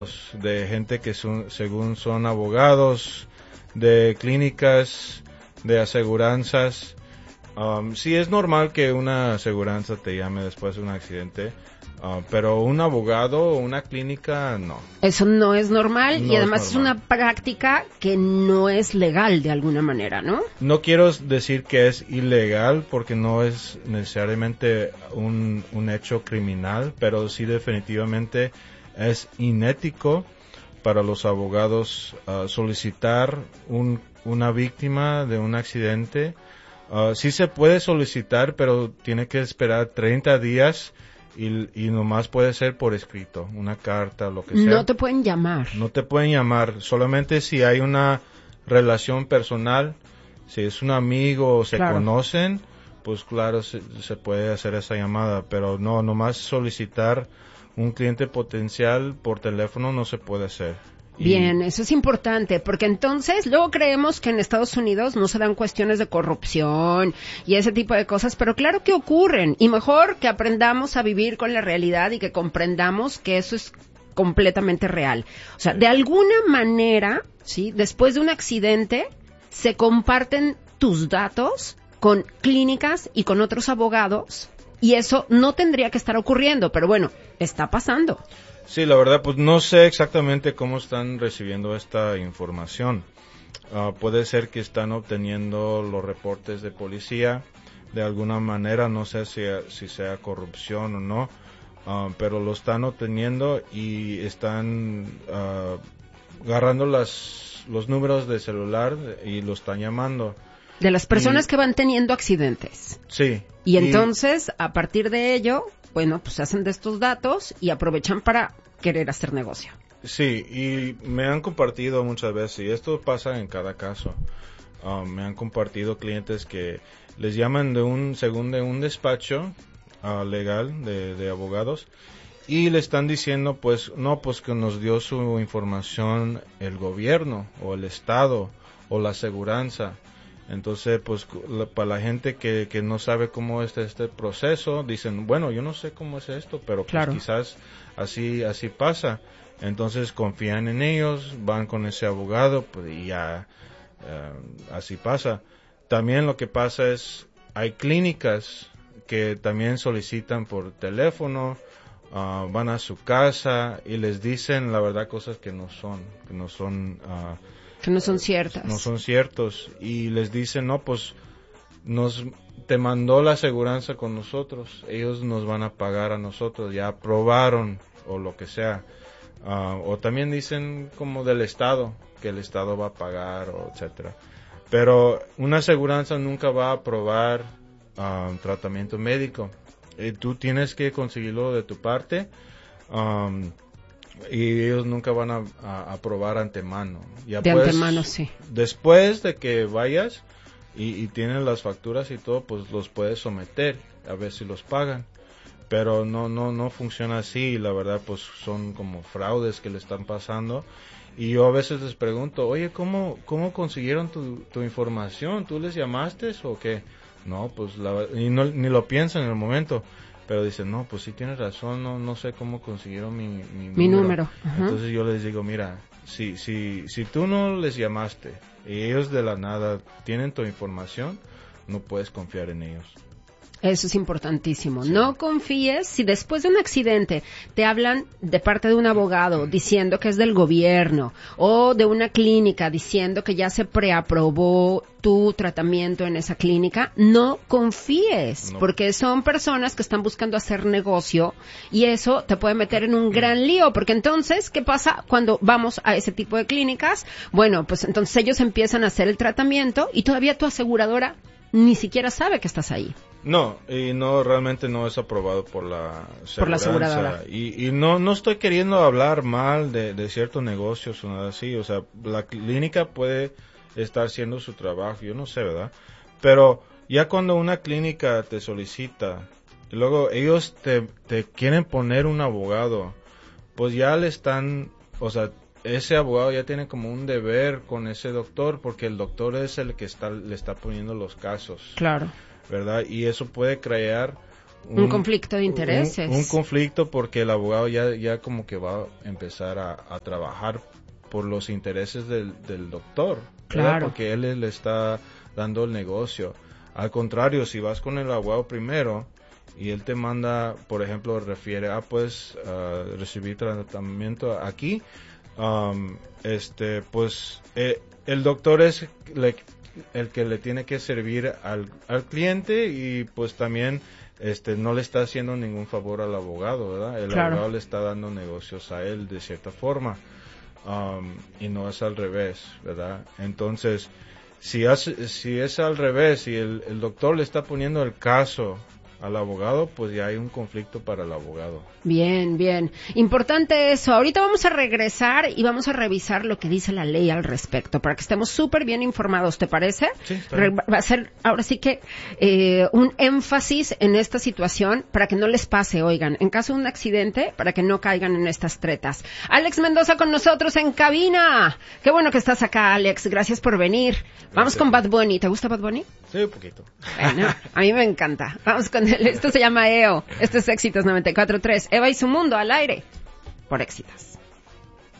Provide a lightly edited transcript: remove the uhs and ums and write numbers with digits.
de gente que según son abogados, de clínicas, de aseguranzas. Sí es normal que una aseguranza te llame después de un accidente, pero un abogado o una clínica no. Eso no es normal No y además es es una normal. práctica que no es legal de alguna manera, ¿no? No quiero decir que es ilegal porque no es necesariamente un hecho criminal, pero sí definitivamente es inético para los abogados solicitar una víctima de un accidente. Sí se puede solicitar, pero tiene que esperar 30 días y nomás puede ser por escrito, una carta, lo que sea. No te pueden llamar. No te pueden llamar, solamente si hay una relación personal, si es un amigo o se Claro. conocen, pues claro, se puede hacer esa llamada, pero no, nomás solicitar un cliente potencial por teléfono no se puede hacer. Bien, eso es importante, porque entonces luego creemos que en Estados Unidos no se dan cuestiones de corrupción y ese tipo de cosas, pero claro que ocurren, y mejor que aprendamos a vivir con la realidad y que comprendamos que eso es completamente real. O sea, de alguna manera, ¿sí? Después de un accidente, se comparten tus datos con clínicas y con otros abogados, y eso no tendría que estar ocurriendo, pero bueno, está pasando. Sí, la verdad, pues no sé exactamente cómo están recibiendo esta información. Puede ser que están obteniendo los reportes de policía de alguna manera, no sé si sea corrupción o no, pero lo están obteniendo y están agarrando los números de celular y lo están llamando. De las personas que van teniendo accidentes. Sí. Y entonces, a partir de ello, bueno, pues se hacen de estos datos y aprovechan para querer hacer negocio. Sí, y me han compartido muchas veces, y esto pasa en cada caso, me han compartido clientes que les llaman de un despacho legal de abogados y le están diciendo, pues, no, pues que nos dio su información el gobierno o el estado o la aseguranza. Entonces, pues, para la gente que no sabe cómo es este proceso, dicen, bueno, yo no sé cómo es esto, pero Claro. pues quizás así pasa. Entonces, confían en ellos, van con ese abogado, pues, y ya así pasa. También lo que pasa es, hay clínicas que también solicitan por teléfono, van a su casa y les dicen la verdad cosas que no son que no son ciertas. no son ciertos, y les dicen, no, pues te mandó la aseguranza con nosotros, ellos nos van a pagar a nosotros, ya aprobaron o lo que sea. O también dicen como del estado, que el estado va a pagar, o etcétera. Pero una aseguranza nunca va a aprobar tratamiento médico. Tú tienes que conseguirlo de tu parte. Y ellos nunca van a aprobar antemano. Ya de puedes, antemano, sí. Después de que vayas y tienes las facturas y todo, pues los puedes someter a ver si los pagan. Pero no funciona así, la verdad, pues son como fraudes que le están pasando. Y yo a veces les pregunto, oye, ¿cómo consiguieron tu información? ¿Tú les llamaste o qué? No, pues ni lo piensan en el momento. Pero dicen, no, pues sí tienes razón, no sé cómo consiguieron mi número. Ajá. Entonces yo les digo, mira, si tú no les llamaste y ellos de la nada tienen tu información, no puedes confiar en ellos. Eso es importantísimo. Sí. No confíes si después de un accidente te hablan de parte de un abogado diciendo que es del gobierno o de una clínica diciendo que ya se preaprobó tu tratamiento en esa clínica. No confíes, porque son personas que están buscando hacer negocio y eso te puede meter en un gran lío, porque entonces, ¿qué pasa cuando vamos a ese tipo de clínicas? Bueno, pues entonces ellos empiezan a hacer el tratamiento y todavía tu aseguradora ni siquiera sabe que estás ahí. No, y realmente no es aprobado por la aseguradora. Y no estoy queriendo hablar mal de ciertos negocios o nada así, o sea, la clínica puede estar haciendo su trabajo, yo no sé, ¿verdad? Pero ya cuando una clínica te solicita, y luego ellos te quieren poner un abogado, pues ya le están, o sea, ese abogado ya tiene como un deber con ese doctor, porque el doctor es el que le está poniendo los casos. Claro. ¿Verdad? Y eso puede crear un conflicto de intereses. Un conflicto porque el abogado ya como que va a empezar a trabajar por los intereses del doctor. Claro. Porque él le está dando el negocio. Al contrario, si vas con el abogado primero y él te manda, por ejemplo, refiere, pues recibir tratamiento aquí, pues el doctor es el que le tiene que servir al cliente y pues también no le está haciendo ningún favor al abogado, ¿verdad? El abogado le está dando negocios a él de cierta forma. Y no es al revés, ¿verdad? Entonces, si es al revés y el doctor le está poniendo el caso al abogado, pues ya hay un conflicto para el abogado. Bien, bien. Importante eso. Ahorita vamos a regresar y vamos a revisar lo que dice la ley al respecto, para que estemos súper bien informados, ¿te parece? Sí, está bien. Va a ser ahora sí que un énfasis en esta situación para que no les pase, oigan, en caso de un accidente, para que no caigan en estas tretas. Alex Mendoza con nosotros en cabina. Qué bueno que estás acá, Alex. Gracias por venir. Vamos con Bad Bunny. ¿Te gusta Bad Bunny? Sí, un poquito. Bueno, a mí me encanta. Vamos con él. Esto se llama EO. Esto es Éxitos 94.3. Eva y su mundo al aire por Éxitos.